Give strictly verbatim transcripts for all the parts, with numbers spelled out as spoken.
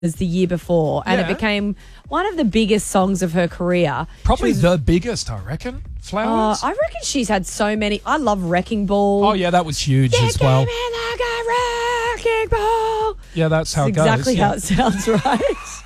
the year before, and Yeah. it became one of the biggest songs of her career. Probably She was- the biggest, I reckon. Uh, Flowers. I reckon she's had so many. I love Wrecking Ball. oh, yeah, that was huge You as well. came in like a wrecking ball. Yeah, that's how it That's exactly goes. how yeah. it sounds, right?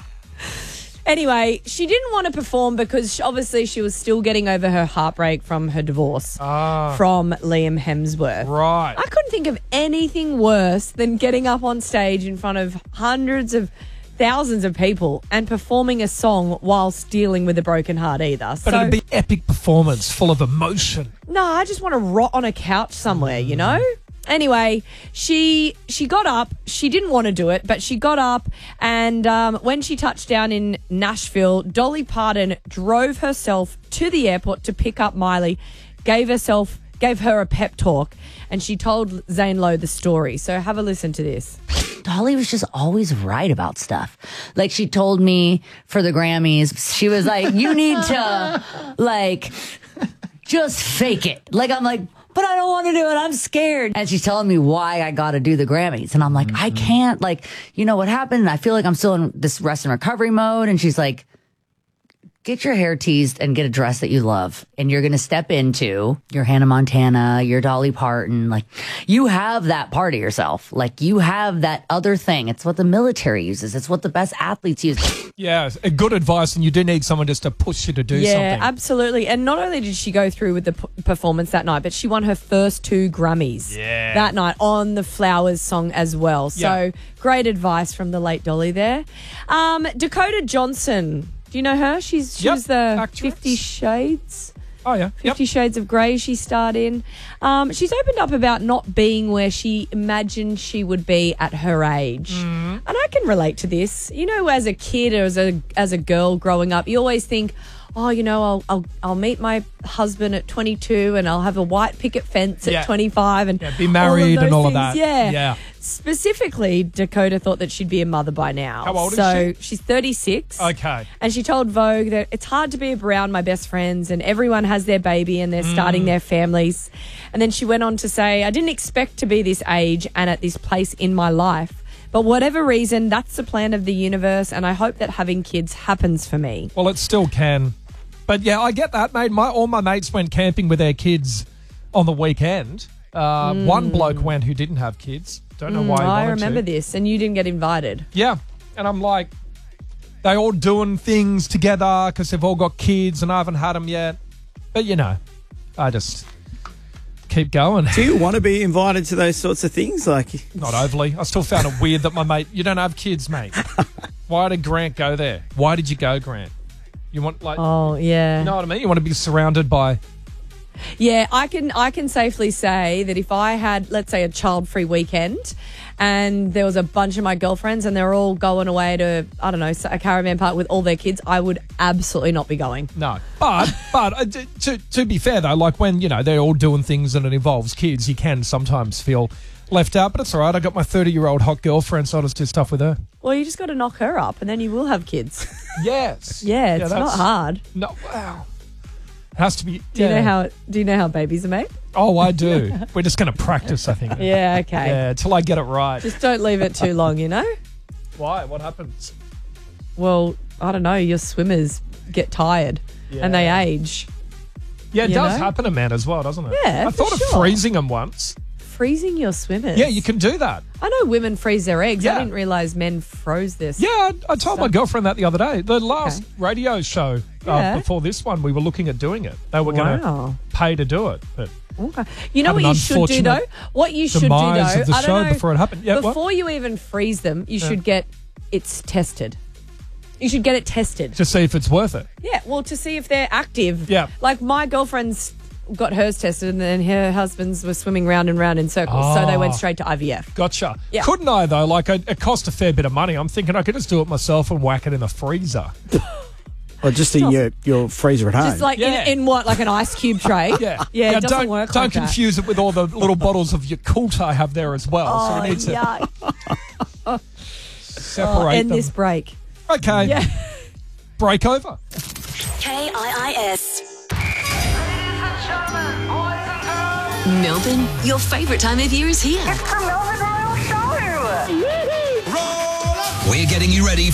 Anyway, she didn't want to perform because she- obviously she was still getting over her heartbreak from her divorce Ah, from Liam Hemsworth. right. I couldn't think of anything worse than getting up on stage in front of hundreds of thousands of people and performing a song whilst dealing with a broken heart either. But so, it'd be epic performance, full of emotion. no, I just want to rot on a couch somewhere, you know? Anyway, she she got up. She didn't want to do it, but she got up, and um, when she touched down in Nashville, Dolly Parton drove herself to the airport to pick up Miley, gave herself gave her a pep talk, and she told Zane Lowe the story. So have a listen to this. Dolly was just always right about stuff. Like, she told me for the Grammys, she was like, you need to, like, just fake it. Like, I'm like, but I don't want to do it. I'm scared. And she's telling me why I got to do the Grammys. And I'm like, I can't. Like, you know what happened? And I feel like I'm still in this rest and recovery mode. And she's like, get your hair teased and get a dress that you love. And you're going to step into your Hannah Montana, your Dolly Parton. Like, you have that part of yourself. Like, you have that other thing. It's what the military uses. It's what the best athletes use. Yeah, a good advice, and you do need someone just to push you to do yeah, something. absolutely. And not only did she go through with the p- performance that night, but she won her first two Grammys Yeah. that night on the Flowers song as well. So Yeah. great advice from the late Dolly there. Um, Dakota Johnson. Do you know her? She's she Yep, was the actress. Fifty Shades. Oh, yeah. Yep. Fifty Shades of Grey she starred in. Um, she's opened up about not being where she imagined she would be at her age. Mm. And I can relate to this. You know, as a kid or as a, as a girl growing up, you always think, oh, you know, I'll, I'll, I'll meet my husband at twenty-two and I'll have a white picket fence at Yeah. twenty-five and Yeah, be married all and all of those things. that. Yeah. Yeah. Specifically, Dakota thought that she'd be a mother by now. How old is so she? she's thirty-six. Okay. And she told Vogue that it's hard to be around my best friends and everyone has their baby and they're starting Mm. their families. And then she went on to say, I didn't expect to be this age and at this place in my life. But whatever reason, that's the plan of the universe and I hope that having kids happens for me. Well, it still can. But, yeah, I get that, mate. My All my mates went camping with their kids on the weekend. Uh, One bloke went who didn't have kids. Don't know why he Mm, I wanted remember to. this and you didn't get invited. Yeah. And I'm like, they all doing things together because they've all got kids and I haven't had them yet. But, you know, I just keep going. Do you want to be invited to those sorts of things? Like, Not overly. I still found it weird that my mate, you don't have kids, mate. Why did Grant go there? Why did you go, Grant? You want, like, Oh, yeah. you know what I mean? You want to be surrounded by, Yeah, I can I can safely say that if I had, let's say, a child-free weekend and there was a bunch of my girlfriends and they're all going away to, I don't know, a caravan park with all their kids, I would absolutely not be going. no. But, but uh, to, to, to be fair, though, like when, you know, they're all doing things and it involves kids, you can sometimes feel left out. But it's all right. I got my thirty-year-old hot girlfriend, so I'll just do stuff with her. Well, you just got to knock her up and then you will have kids. Yes. Yeah, it's not that's- hard. No, wow. It has to be. Do you know how do you know how babies are made? Oh, I do. We're just going to practice, I think. Yeah, okay. Yeah, till I get it right. Just don't leave it too long, you know? Why? What happens? Well, I don't know, your swimmers get tired and they Yeah. age. Yeah, it You does know? happen to men as well, doesn't it? Yeah, I for thought of sure. freezing them once. Freezing your swimmers. Yeah, you can do that. I know women freeze their eggs. Yeah. I didn't realise men froze this. Yeah, I, I told my girlfriend that the other day. The last Okay. radio show uh, Yeah. before this one, we were looking at doing it. They were going to Wow. pay to do it. But Okay. You know Have what an you should do unfortunate though? What you should do demise though, of the I don't show know, before it happened. Yeah, what? before you even freeze them, you should get it's tested. You should get it tested. to see if it's worth it. Yeah, well, to see if they're active. Yeah. Like my girlfriend's got hers tested and then her husband's were swimming round and round in circles. So they went Oh. straight to I V F. Gotcha. Yeah. Couldn't I, though? Like, it, it cost a fair bit of money. I'm thinking I could just do it myself and whack it in the freezer. or just in your, your freezer at home. Just like Yeah. in, in what, like an ice cube tray? Yeah. Yeah, Now, it doesn't don't, work Don't like that. confuse it with all the little bottles of Yakult I have there as well. Oh, so we need to yuck. separate Oh, end them. this break. Okay. Yeah. Break over. K I I S. Melbourne, your favourite time of year is here. It's the Melbourne Royal Show. Roll up We're getting you ready